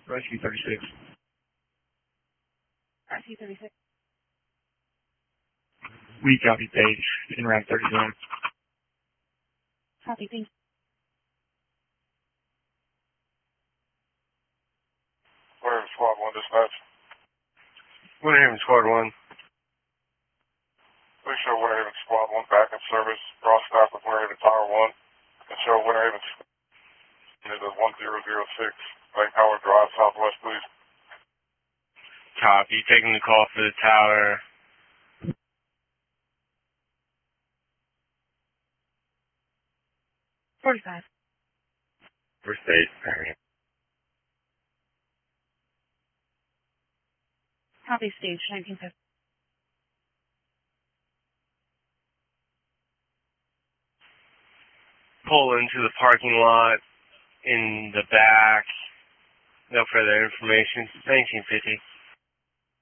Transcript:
Rescue 36. Rescue 36. We copy Page. In route 37. Copy, thank you. Winterhaven Squad 1 dispatch. Winterhaven Squad 1. Please show Winterhaven Squad 1 backup service. Cross staff with Winterhaven Tower 1. And show Winterhaven Squad 1006. Lake Howard Drive, Southwest, please. Copy. Taking the call for the tower. $45. First aid, Marion. Copy, stage 1950. Pull into the parking lot in the back. No further information. 1950.